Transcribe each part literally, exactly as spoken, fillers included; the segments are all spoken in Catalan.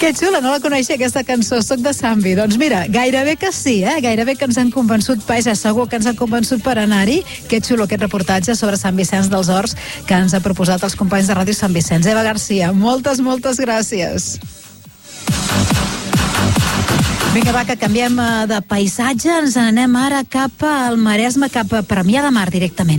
Que xula, no la coneixia aquesta cançó, Soc de Sambi. Doncs mira, gairebé que sí, eh? Gairebé que ens han convençut, vaja, segur que ens han convençut per anar-hi. Que xulo aquest reportatge sobre Sant Vicenç dels Horts que ens ha proposat els companys de Ràdio Sant Vicenç. Eva Garcia, moltes, moltes gràcies. Vinga, va, que canviem de paisatge. Ens anem ara cap al Maresme, cap a Premià de Mar directament.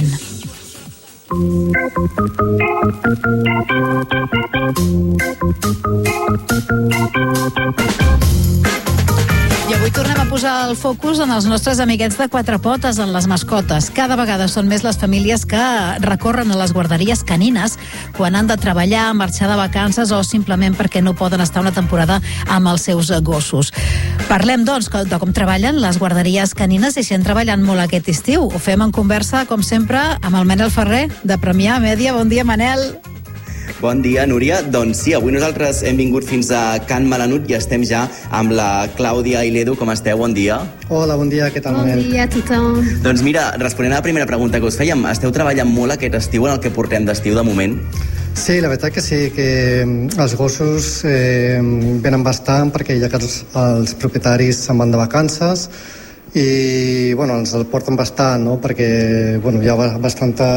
I avui tornem a posar el focus en els nostres amiguets de quatre potes, en les mascotes. Cada vegada són més les famílies que recorren a les guarderies canines quan han de treballar, marxar de vacances o simplement perquè no poden estar una temporada amb els seus gossos. Parlem, doncs, de com treballen les guarderies canines i si han treballat molt aquest estiu. Ho fem en conversa, com sempre, amb el Manel Ferrer, de Premià Mèdia. Bon dia, Manel. Bon dia, Núria. Doncs sí, avui nosaltres hem vingut fins a Can Malanut i estem ja amb la Clàudia i l'Edu. Com esteu? Bon dia. Hola, bon dia. Què tal, Manel? Bon dia a tothom. Doncs mira, responent a la primera pregunta que us fèiem, esteu treballant molt aquest estiu en el que portem d'estiu de moment? Sí, la veritat que sí, que els gossos eh, venen bastant perquè ja que els, els propietaris se'n van de vacances i bueno, ens el porten bastant, no? Perquè bueno, hi ha bastanta...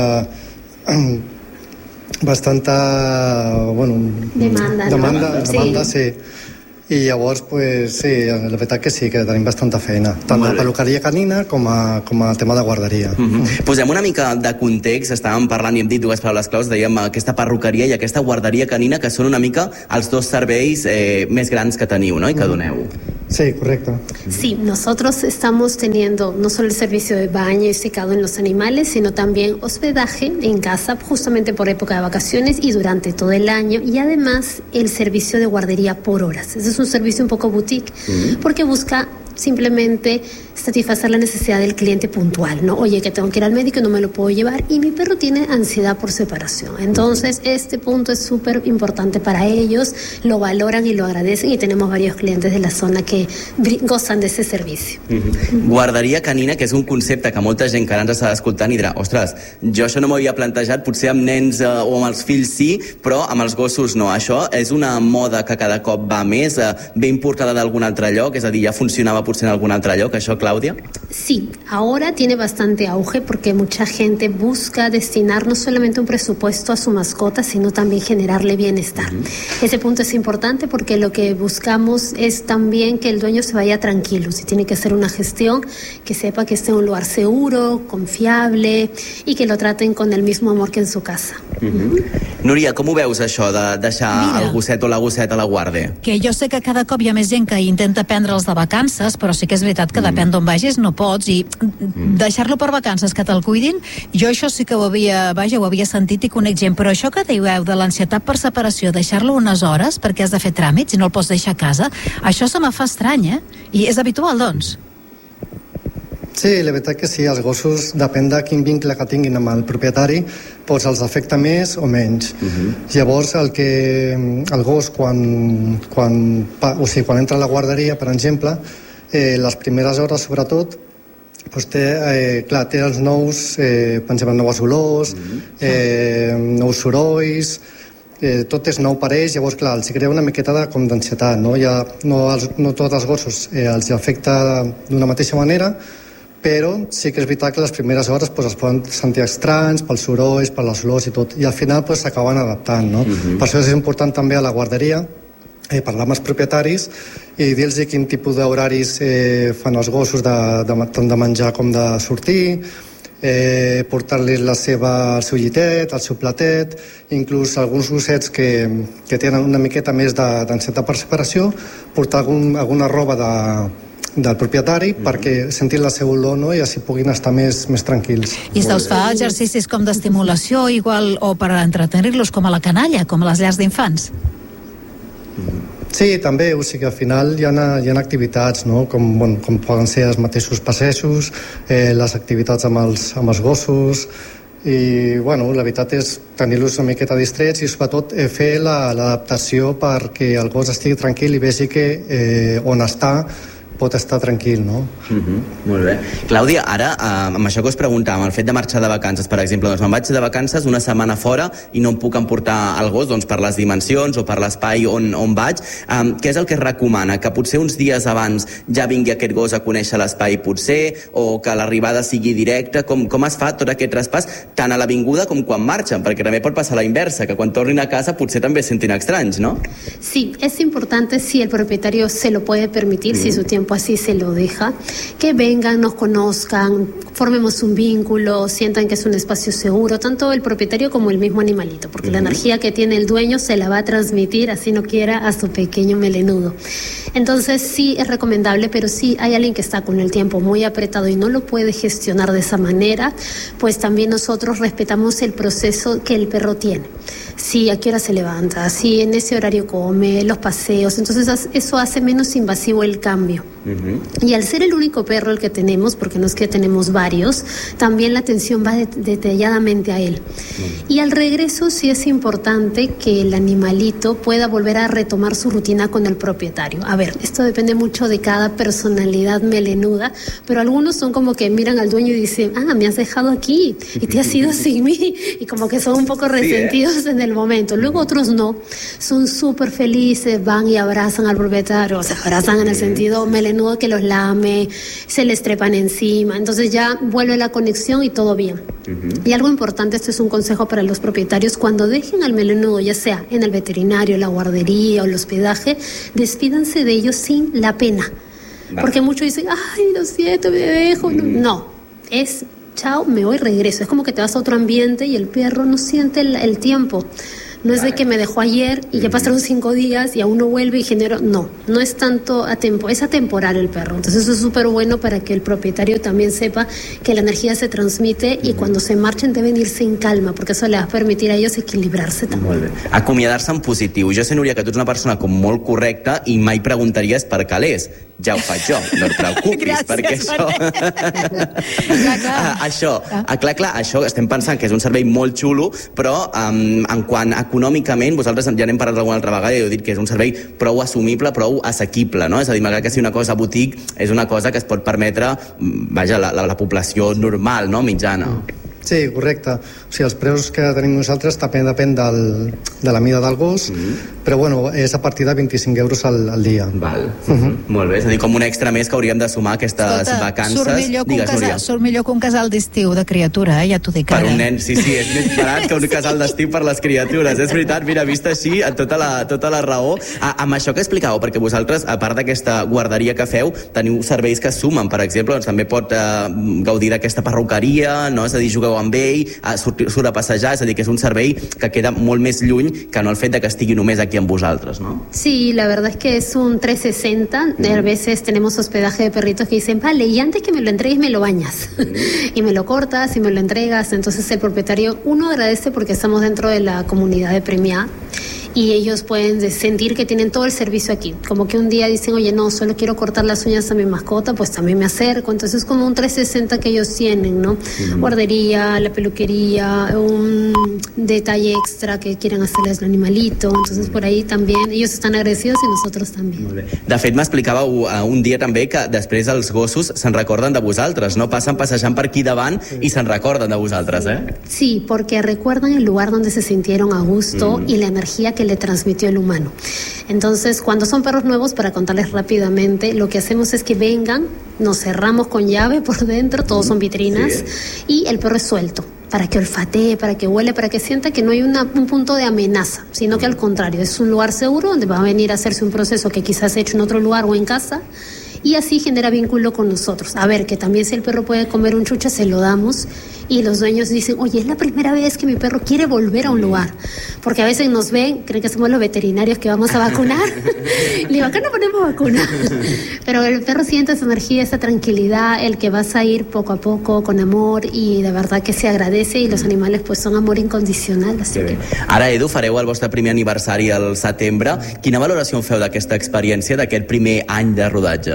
bastanta bueno, demanda, demanda, no? demanda sí. sí. I llavors, pues, sí, la veritat que sí, que tenim bastanta feina, tant de peluqueria canina com a, com a tema de guarderia. Mm-hmm. Posem una mica de context, estàvem parlant i hem dit dues paraules claus, dèiem aquesta perruqueria i aquesta guarderia canina, que són una mica els dos serveis eh, més grans que teniu, no?, i que doneu. Sí, correcto. Sí, nosotros estamos teniendo no solo el servicio de baño y secado en los animales, sino también hospedaje en casa, justamente por época de vacaciones y durante todo el año, y además el servicio de guardería por horas. Ese es un servicio un poco boutique, mm. porque busca simplemente satisfacer la necesidad del cliente puntual, ¿no? Oye, que tengo que ir al médico y no me lo puedo llevar y mi perro tiene ansiedad por separación. Entonces, este punto es súper importante para ellos, lo valoran y lo agradecen y tenemos varios clientes de la zona que gozan de ese servicio. Mm-hmm. Guarderia canina, que és un concepte que molta gent que ara ens està escoltant i dirà, ostres, jo això no m'ho havia plantejat, potser amb nens eh, o amb els fills sí, però amb els gossos no. Això és una moda que cada cop va més, eh, ben importada d'algun altre lloc, és a dir, ja funcionava potser en algun altre lloc, això, Clàudia? Sí, ahora tiene bastante auge porque mucha gente busca destinar no solamente un presupuesto a su mascota, sino también generarle bienestar. Uh-huh. Ese punto es importante porque lo que buscamos es también que el dueño se vaya tranquilo. Si tiene que hacer una gestión, que sepa que esté en un lugar seguro, confiable y que lo traten con el mismo amor que en su casa. Uh-huh. Núria, com ho veus això de deixar Mira, el gosset o la gosseta a la guàrdia? Que jo sé que cada cop hi ha més gent que intenta prendre'ls de vacances, però sí que és veritat que mm. depèn d'on vagis no pots, i mm. deixar-lo per vacances que te'l cuidin, jo això sí que ho havia, vaja, ho havia sentit i conec gent, però això que dieu de l'ansietat per separació, deixar-lo unes hores perquè has de fer tràmits i no el pots deixar a casa, això se me fa estrany, eh? I és habitual, doncs? Sí, la veritat que sí, els gossos, depèn de quin vincle que tinguin amb el propietari, doncs els afecta més o menys. Uh-huh. Llavors, el que el gos, quan, quan, o sigui, quan entra a la guarderia, per exemple, eh, les primeres hores, sobretot, doncs té, eh, clar, té els nous, eh, pensem en noves olors, uh-huh. eh, nous sorolls, eh, tot és nou per ells, llavors, clar, els crea una miqueta de, com d'ansietat, no? Ja, no, els, no tots els gossos eh, els afecta d'una mateixa manera, però sí que és veritat que les primeres hores pues, es poden sentir estranys pels sorolls, per les olors i tot, i al final pues, s'acaben adaptant, no? Uh-huh. Per això és important també a la guarderia eh, parlar amb els propietaris i dir-los quin tipus d'horaris eh, fan els gossos de, de, tant de menjar com de sortir, eh, portar-los la seva, el seu llitet, el seu platet, inclús alguns gossets que, que tenen una miqueta més d'ansietat per separació, portar algun, alguna roba de del propietari mm-hmm. perquè sentin la seva olor, no? I així puguin estar més, més tranquils. I se'ls fa exercicis com d'estimulació igual o per entretenir-los com a la canalla, com a les llars d'infants? Sí, també, o sigui, al final hi ha, hi ha activitats, no? Com, bueno, com poden ser els mateixos passejos, eh, les activitats amb els, amb els gossos, i bueno, la veritat és tenir-los una miqueta distrets i sobretot eh, fer la, l'adaptació perquè el gos estigui tranquil i vegi que eh, on està pot estar tranquil, no? Uh-huh. Molt bé. Clàudia, ara, eh, amb això que us preguntàvem, el fet de marxar de vacances, per exemple, doncs me'n vaig de vacances una setmana fora i no em puc emportar el gos doncs, per les dimensions o per l'espai on, on vaig. Um, què és el que es recomana? Que potser uns dies abans ja vingui aquest gos a conèixer l'espai potser, o que l'arribada sigui directa? Com, com es fa tot aquest traspàs, tant a l'avinguda com quan marxen? Perquè també pot passar la inversa, que quan tornin a casa potser també es sentin estranys, ¿no? Sí, es importante si el propietario se lo puede permitir, mm. si su tiempo así se lo deja, que vengan, nos conozcan, formemos un vínculo, sientan que es un espacio seguro, tanto el propietario como el mismo animalito, porque mm. la energía que tiene el dueño se la va a transmitir, así no quiera, a su pequeño melenudo. Entonces sí es recomendable, pero si hay alguien que está con el tiempo muy apretado y no lo puede gestionar de esa manera, pues también nosotros respetamos el proceso que el perro tiene. Si a qué hora se levanta, si en ese horario come, los paseos, entonces eso hace menos invasivo el cambio. Uh-huh. Y al ser el único perro el que tenemos, porque no es que tenemos varios, también la atención va de- detalladamente a él. Uh-huh. Y al regreso sí es importante que el animalito pueda volver a retomar su rutina con el propietario. A ver, esto depende mucho de cada personalidad melenuda, pero algunos son como que miran al dueño y dicen, ah, me has dejado aquí y te has ido sin mí, y como que son un poco resentidos sí, ¿eh? en el momento. Luego otros no, son súper felices, van y abrazan al propietario, o sea, abrazan en el sentido melenudo que los lame, se les trepan encima, entonces ya vuelve la conexión y todo bien. Uh-huh. Y algo importante, esto es un consejo para los propietarios, cuando dejen al melenudo, ya sea en el veterinario, la guardería o el hospedaje, despídanse de ellos sin la pena. Vale. Porque muchos dicen, ay, lo siento, me dejo. Uh-huh. No, es chao, me voy, regreso. Es como que te vas a otro ambiente y el perro no siente el, el tiempo. No es de que me dejó ayer y ya pasaron cinco días y aún no vuelve y genero... No, no es tanto a tiempo, es atemporal el perro. Entonces eso es súper bueno para que el propietario también sepa que la energía se transmite y cuando se marchen deben irse en calma, porque eso le va a permitir a ellos equilibrarse també. Molt bé. Acomiadar-se en positiu. Jo sé, Núria, que tu ets una persona com molt correcta i mai preguntaries per calés. Ja ho faig jo, no et preocupis, gràcies, perquè això... clar, clar. Ah, això, ah, clar, clar, això estem pensant que és un servei molt xulo, però um, en quant econòmicament, vosaltres ja n'hem parlat alguna altra vegada i heu dit que és un servei prou assumible, prou assequible, no? És a dir, malgrat que si una cosa boutique és una cosa que es pot permetre, vaja, la, la, la població normal, no?, mitjana. Sí, correcte. O sigui, els preus que tenim nosaltres també depèn del, de la mida del gos, mm-hmm. però bueno, és a partir de vint-i-cinc euros al, al dia. Val. Mm-hmm. Molt bé, és a dir, com un extra més que hauríem de sumar aquestes Escolta, vacances. Surt millor, Digues, que un casal, surt millor que un casal d'estiu de criatura, eh? Ja t'ho dic ara. Per un nen, sí, sí, és més barat que un casal d'estiu per les criatures. És veritat, mira, vist així, tota la, tota la raó. Ah, amb això que explicàveu, perquè vosaltres, a part d'aquesta guarderia que feu, teniu serveis que sumen. Per exemple, doncs, també pot eh, gaudir d'aquesta perruqueria, no? És a dir, jugueu amb ell, surt, surt a passejar, és a dir, que és un servei que queda molt més lluny que no el fet de que estigui només aquí amb vosaltres, ¿no? Sí, la verdad es que es un trescientos sesenta. Mm. A veces tenemos hospedaje de perritos que dicen, vale, y antes que me lo entregues me lo bañas. Mm. Y me lo cortas y me lo entregas. Entonces el propietario, uno agradece porque estamos dentro de la comunidad de Premiá y ellos pueden sentir que tienen todo el servicio aquí. Como que un día dicen, oye, no, solo quiero cortar las uñas a mi mascota, pues también me acerco. Entonces es como un trescientos sesenta que ellos tienen, ¿no? Mm. Guardería, la peluquería, un detalle extra que quieran hacerles al animalito. Entonces por ahí también ellos están agradecidos y nosotros también. Molt bé. De fet, m'explicàveu uh, un dia també que després els gossos se'n recorden de vosaltres, no? Passen passejant per aquí davant i se'n recorden de vosaltres, eh? Sí, porque recuerdan el lugar donde se sintieron a gusto mm. y la energía que le transmitió el humano. Entonces, cuando son perros nuevos, para contarles rápidamente, lo que hacemos es que vengan, nos cerramos con llave por dentro, todos son vitrinas, sí. y el perro es suelto, para que olfatee, para que huele, para que sienta que no hay una, un punto de amenaza, sino que al contrario, es un lugar seguro donde va a venir a hacerse un proceso que quizás ha hecho en otro lugar o en casa, y así genera vínculo con nosotros. A ver, que también si el perro puede comer un chuche, se lo damos, y los dueños dicen, oye, es la primera vez que mi perro quiere volver a un lugar, porque a veces nos ven, creen que somos los veterinarios que vamos a vacunar. Le digo, acá no ponemos vacuna. Pero el perro siente esa energía, esa tranquilidad, el que vas a ir poco a poco, con amor, y de verdad que se agradece, y los animales pues son amor incondicional. Así que... Ara, Edu, fareu el vostre primer aniversari al setembre. Quina valoració en feu d'aquesta experiència, d'aquest primer any de rodatge?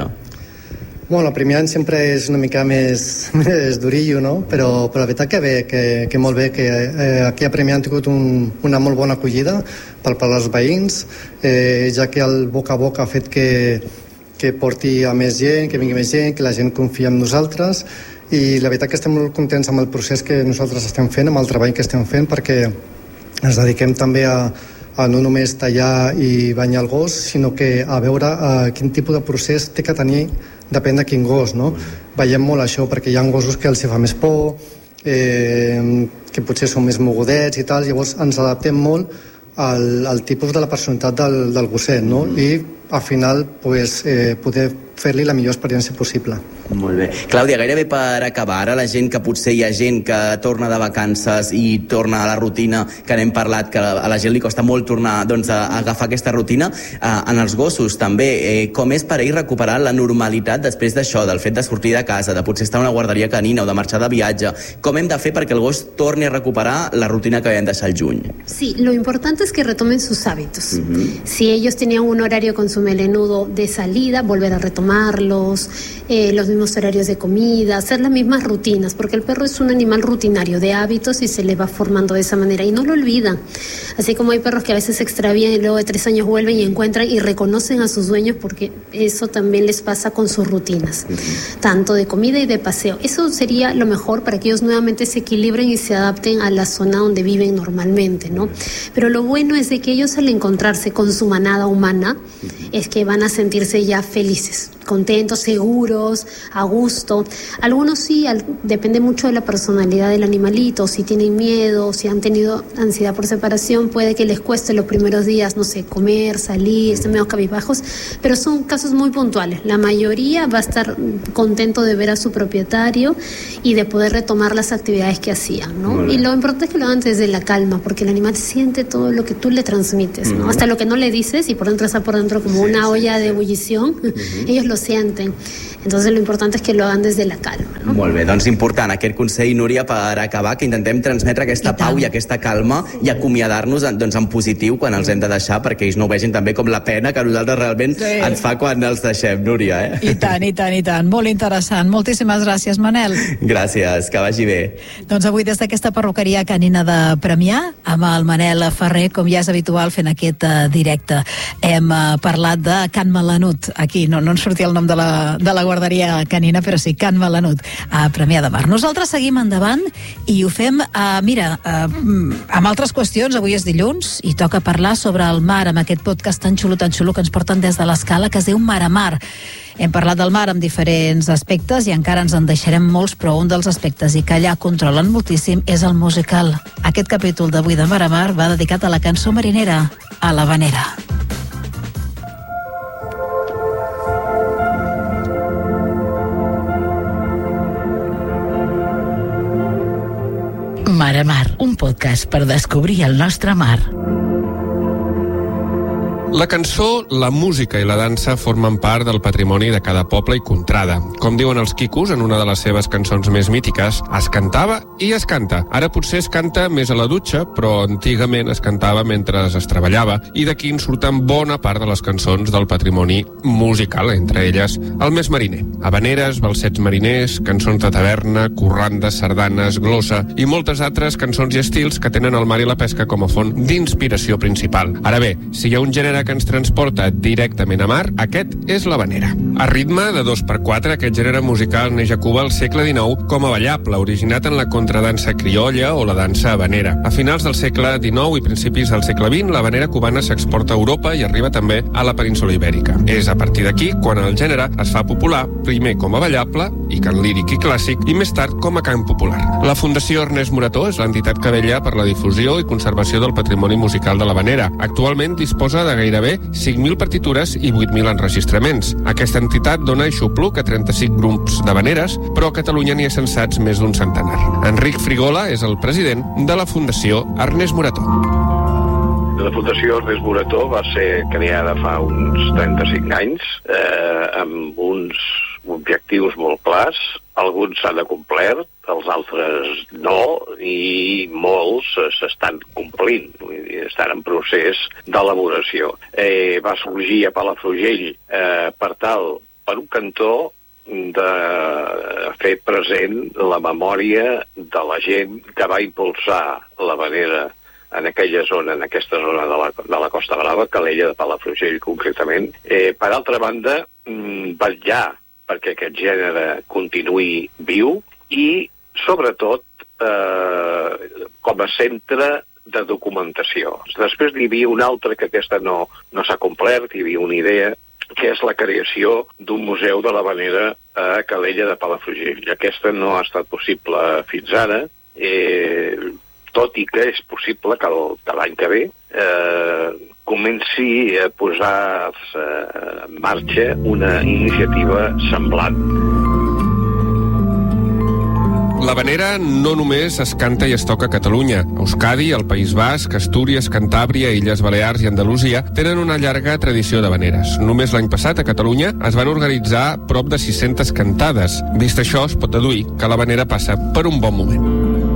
Bueno, el primer any sempre és una mica més, més durillo, no? Però, però la veritat que bé, que, que molt bé, que eh, aquí a Premià han tingut un, una molt bona acollida per, per als veïns, eh, ja que el boca a boca ha fet que, que porti a més gent, que vingui més gent, que la gent confia en nosaltres, i la veritat que estem molt contents amb el procés que nosaltres estem fent, amb el treball que estem fent, perquè ens dediquem també a, a no només tallar i banyar el gos, sinó que a veure uh, quin tipus de procés té que tenir, depèn de quin gos, no? Veiem molt això, perquè hi ha gossos que els fa més por, eh, que potser són més mogudets i tal, llavors ens adaptem molt al, al tipus de la personalitat del, del gosset, no? I al final pues, eh, poder fer-li la millor experiència possible. Molt bé. Clàudia, gairebé per acabar, ara la gent que potser hi ha gent que torna de vacances i torna a la rutina, que n'hem parlat, que a la gent li costa molt tornar doncs, a, a agafar aquesta rutina, eh, en els gossos també, eh, com és per ells recuperar la normalitat després d'això, del fet de sortir de casa, de potser estar a una guarderia canina o de marxar de viatge, com hem de fer perquè el gos torni a recuperar la rutina que vam deixar al juny? Sí, lo importante es que retomen sus hábitos. Uh-huh. Si ellos tenían un horario con su melenudo de salida, volver a retomarlos, eh, los mismos horarios de comida, hacer las mismas rutinas, porque el perro es un animal rutinario de hábitos y se le va formando de esa manera y no lo olvidan. Así como hay perros que a veces se extravían y luego de tres años vuelven y encuentran y reconocen a sus dueños, porque eso también les pasa con sus rutinas, uh-huh. tanto de comida y de paseo. Eso sería lo mejor para que ellos nuevamente se equilibren y se adapten a la zona donde viven normalmente, ¿no? Pero lo bueno es de que ellos al encontrarse con su manada humana, uh-huh. es que van a sentirse ya felices, contentos, seguros, a gusto. Algunos sí, al, depende mucho de la personalidad del animalito, si tienen miedo, si han tenido ansiedad por separación, puede que les cueste los primeros días, no sé, comer, salir, estén medio cabizbajos, pero son casos muy puntuales. La mayoría va a estar contento de ver a su propietario y de poder retomar las actividades que hacían, ¿no? Y lo importante es que lo hagan desde la calma, porque el animal siente todo lo que tú le transmites, ¿no? Uh-huh. Hasta lo que no le dices, y por dentro está por dentro como sí, una olla sí, de ebullición, uh-huh. ellos lo sienten. Entonces lo importante es que lo hagan desde la calma, no? Molt bé, doncs important aquest consell, Núria, per acabar, que intentem transmetre aquesta I pau i aquesta calma i acomiadar-nos doncs, en positiu quan els hem de deixar, perquè ells no ho vegin també com la pena que a nosaltres realment sí. ens fa quan els deixem, Núria. Eh? I tant, i tant, i tant. Molt interessant. Moltíssimes gràcies, Manel. Gràcies, que vagi bé. Doncs avui des d'aquesta perruqueria canina de Premià, amb el Manel Ferrer, com ja és habitual fent aquest uh, directe. Hem uh, parlat de Can Melanut, aquí, no, no ens sortia el nom de la, de la guarderia canina, però sí, Can Melanut, a Premià de Mar. Nosaltres seguim endavant i ho fem, uh, mira, uh, amb altres qüestions. Avui és dilluns i toca parlar sobre el mar, amb aquest podcast tan xulo, tan xulo que ens porten des de l'Escala, que es diu Mar a Mar. Hem parlat del mar amb diferents aspectes i encara ens en deixarem molts, però un dels aspectes i que allà controlen moltíssim és el musical. Aquest capítol d'avui de Mar a Mar va dedicat a la cançó marinera, a l'Havanera. Mar a Mar, un podcast per descobrir el nostre mar. La cançó, la música i la dansa formen part del patrimoni de cada poble i contrada. Com diuen els quicos en una de les seves cançons més mítiques, es cantava i es canta. Ara potser es canta més a la dutxa, però antigament es cantava mentre es treballava, i d'aquí en surten bona part de les cançons del patrimoni musical, entre elles el més mariner. Habaneres, balsets mariners, cançons de taverna, corrandes, sardanes, glossa i moltes altres cançons i estils que tenen el mar i la pesca com a font d'inspiració principal. Ara bé, si hi ha un gènere que ens transporta directament a mar, aquest és l'havanera. A ritme de dos per quatre, aquest gènere musical neix a Cuba al segle dinou com a ballable, originat en la contradansa criolla o la dansa havanera. A finals del segle dinou i principis del segle vint, l'havanera cubana s'exporta a Europa i arriba també a la península ibèrica. És a partir d'aquí quan el gènere es fa popular, primer com a ballable i cant líric i clàssic, i més tard com a cant popular. La Fundació Ernest Morató és l'entitat que vetlla per la difusió i conservació del patrimoni musical de l'havanera. Actualment disposa de gairebé gairebé cinc mil partitures i vuit mil enregistraments. Aquesta entitat dona aixopluc a trenta-cinc grups d'havaneres, però a Catalunya n'hi ha censats més d'un centenar. Enric Frigola és el president de la Fundació Ernest Morató. La Fundació Ernest Morató va ser creada fa uns trenta-cinc anys eh, amb uns objectius molt clars. Alguns s'han acomplert, els altres no, i molts s'estan complint, estan en procés d'elaboració. Eh, va sorgir a Palafrugell eh, per tal, per un cantó, de fer present la memòria de la gent que va impulsar l'havanera en aquella zona, en aquesta zona de la, de la Costa Brava, Calella de Palafrugell concretament. Eh, per altra banda, mm, vetllar perquè aquest gènere continuï viu i, sobretot, eh, com a centre de documentació. Després n'hi havia una altra que aquesta no, no s'ha complert, hi havia una idea, que és la creació d'un museu de l'havanera a Calella de Palafrugell. Aquesta no ha estat possible fins ara, eh, tot i que és possible que, el, que l'any que ve eh, comenci a posar-se en marxa una iniciativa semblant. L'havanera no només es canta i es toca a Catalunya. Euskadi, el País Basc, Astúries, Cantàbria, Illes Balears i Andalusia tenen una llarga tradició d'havaneres. Només l'any passat a Catalunya es van organitzar prop de sis-centes cantades. Vist això, es pot deduir que l'havanera passa per un bon moment.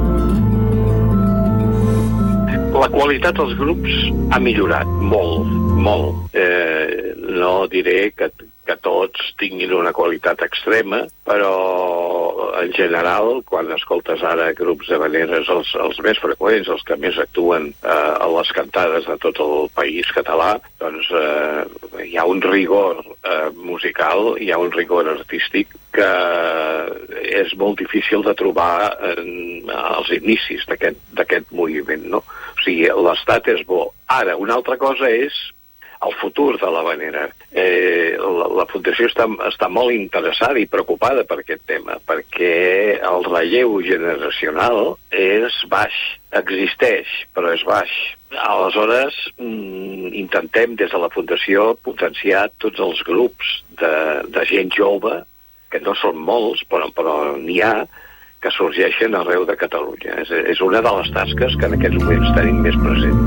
La qualitat dels grups ha millorat molt, molt. Eh, no diré que, que tots tinguin una qualitat extrema, però en general, quan escoltes ara grups d'havaneres, els, els més freqüents, els que més actuen eh, a les cantades de tot el país català, doncs eh, hi ha un rigor eh, musical, hi ha un rigor artístic que és molt difícil de trobar en, als inicis d'aquest moviment, no? O sigui, l'estat és bo. Ara, una altra cosa és el futur de l'havanera. Eh, la, la Fundació està, està molt interessada i preocupada per aquest tema, perquè el relleu generacional és baix, existeix, però és baix. Aleshores, mm, intentem des de la Fundació potenciar tots els grups de, de gent jove, que no són molts, però, però n'hi ha, que sorgeixen arreu de Catalunya. És, és una de les tasques que en aquests moments tenim més present.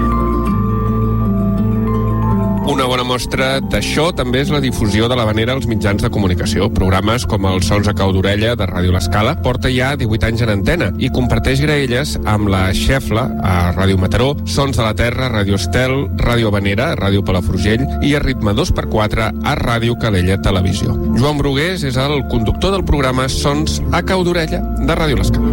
Una bona mostra d'això també és la difusió de l'havanera als mitjans de comunicació. Programes com els Sons a cau d'orella de Ràdio L'Escala porta ja divuit anys en antena i comparteix graelles amb la Xefla a Ràdio Mataró, Sons de la Terra, Ràdio Estel, Ràdio Havanera, Ràdio Palafrugell i a ritme dos per quatre a Ràdio Calella Televisió. Joan Brugués és el conductor del programa Sons a cau d'orella de Ràdio L'Escala.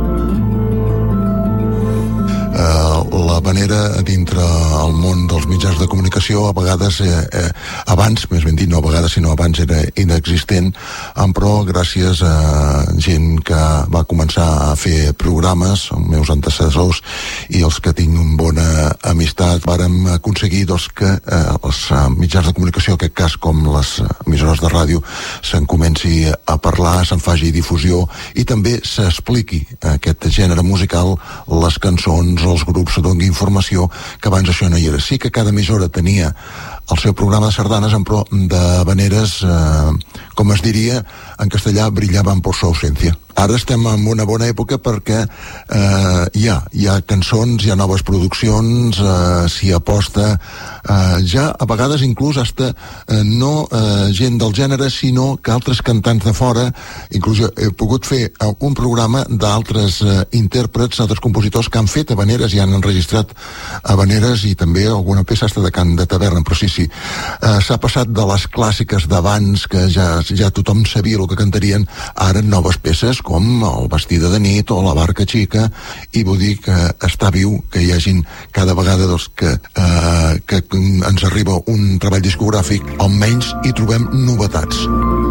Uh, la manera dintre el món dels mitjans de comunicació a vegades, eh, eh, abans, més ben dit, no a vegades, sinó abans era inexistent, però gràcies a gent que va començar a fer programes, els meus antecessors i els que tinc una bona amistat, vàrem aconseguir doncs, que eh, els mitjans de comunicació, en aquest cas com les emissores de ràdio, se'n comenci a parlar, se'n faci difusió i també s'expliqui aquest gènere musical, les cançons, els grups doni informació, que abans això no hi era. Sí que cada emissora tenia el seu programa de sardanes, però d'havaneres, eh, com es diria en castellà, brillaven per su ausència. Ara estem en una bona època perquè eh, hi ha, hi ha cançons, hi ha noves produccions, eh, s'hi aposta, eh, ja a vegades inclús hasta eh, no eh, gent del gènere, sinó que altres cantants de fora, inclús he pogut fer un programa d'altres eh, intèrprets, altres compositors que han fet havaneres i han enregistrat havaneres i també alguna peça hasta de cant de taverna, però sí, sí, eh, s'ha passat de les clàssiques d'abans que ja, ja tothom sabia el que cantarien, ara noves peces com el Vestida de nit o la Barca xica, i vull dir que està viu, que hi hagin cada vegada doncs, que, eh, que ens arriba un treball discogràfic, almenys hi trobem novetats.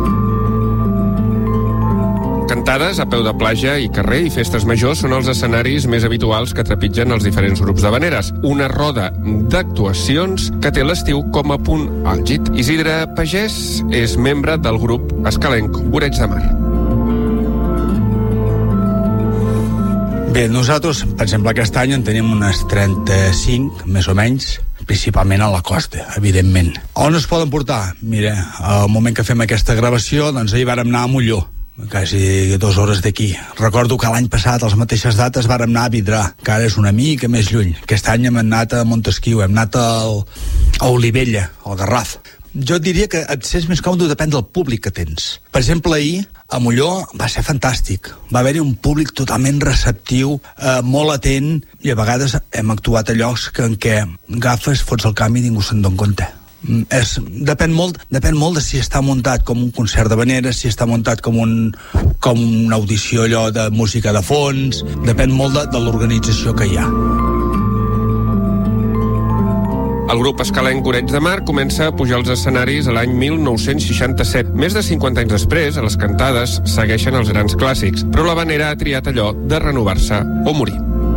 Cantades a peu de platja i carrer i festes majors són els escenaris més habituals que trepitgen els diferents grups d'havaneres. Una roda d'actuacions que té l'estiu com a punt àlgid. Isidre Pagès és membre del grup escalenc Oreig de Mar. Bé, nosaltres, per exemple, aquest any en tenim unes trenta-cinc, més o menys, principalment a la costa, evidentment. On es poden portar? Mira, al moment que fem aquesta gravació, doncs ahir vàrem anar a Molló, quasi dues hores d'aquí. Recordo que l'any passat, a les mateixes dates, vàrem anar a Vidrà, que ara és una mica més lluny. Aquest any hem anat a Montesquieu, hem anat al, a Olivella, al Garraf. Jo et diria que et sents més còmode, depèn del públic que tens. Per exemple, ahir, a Molló, va ser fantàstic. Va haver-hi un públic totalment receptiu, eh, molt atent, i a vegades hem actuat a llocs que, en què agafes, fots el canvi i ningú se'n dona compte. És, depèn molt, depèn molt de si està muntat com un concert d'havaneres, si està muntat com, un, com una audició allò de música de fons, depèn molt de, de l'organització que hi ha. El grup escalenc Oreig de Mar comença a pujar als escenaris a l'any mil nou-cents seixanta-set. Més de cinquanta anys després, a les cantades segueixen els grans clàssics, però l'Havanera ha triat allò de renovar-se o morir.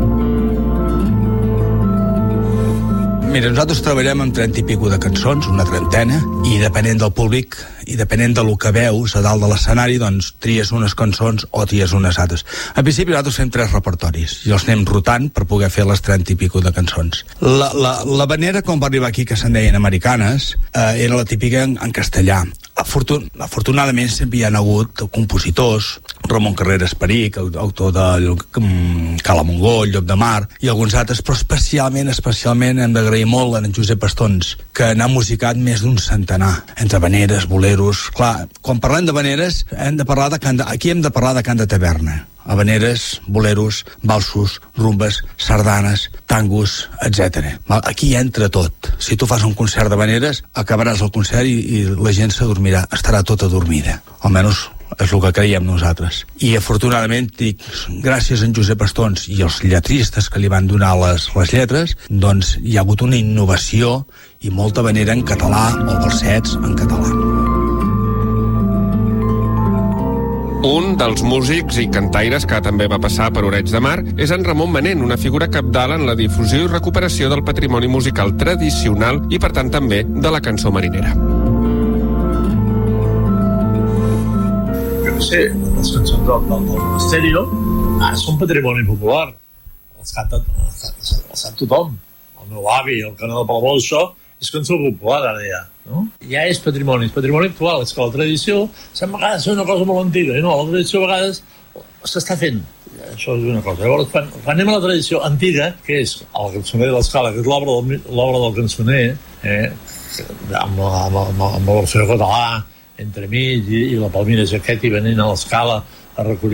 Mira, nosaltres treballem amb trenta i pico de cançons, una trentena, i depenent del públic i depenent del que veus a dalt de l'escenari, doncs tries unes cançons o tries unes altres. Al principi nosaltres fem tres repertoris i els anem rotant per poder fer les trenta i pico de cançons. La, la, la vanera, com va arribar aquí, que se'n deien americanes, eh, era la típica en, en castellà. Afortun afortunadament sempre hi ha hagut compositors, Ramon Carreras Peric, autor de um, Cala Montgó, Llop de Mar, i alguns altres, però especialment, especialment hem d'agrair molt a en Josep Pastons, que n'ha musicat més d'un centenar, entre vaneres, boleros. Clar, quan parlem de vaneres, hem de parlar de cant de, aquí hem de parlar de cant de taverna. Habaneres, boleros, valsos, rumbes, sardanes, tangos, etcètera. Aquí hi entra tot. Si tu fas un concert d'habaneres, acabaràs el concert i, i la gent s'adormirà, estarà tota dormida. Almenys és el que creiem nosaltres. I afortunadament, dic, gràcies a en Josep Pastons i els lletristes que li van donar les, les lletres, doncs hi ha hagut una innovació i molta habanera en català o versets en català. Un dels músics i cantaires que també va passar per Oreig de Mar és en Ramon Manent, una figura cabdal en la difusió i recuperació del patrimoni musical tradicional i, per tant, també de la cançó marinera. Jo no sé, les cançons del, del, del Monasterio ah, són patrimoni popular. Els canta, els canta tothom. El meu avi, el canal de Palamó, això és cançó popular, ara ja. No? Ja és patrimoni, és patrimoni actual. És que la tradició sembla a vegades ser una cosa molt antiga, i no, la tradició a vegades s'està fent. Això és una cosa. Llavors, quan, quan anem a la tradició antiga, que és el Cançoner de l'Escala, que és l'obra del, l'obra del cançoner, eh, amb, amb, amb, amb l'Orfeó Català, entremig, i, i la Palmira Jaquetti venint a l'Escala a recollir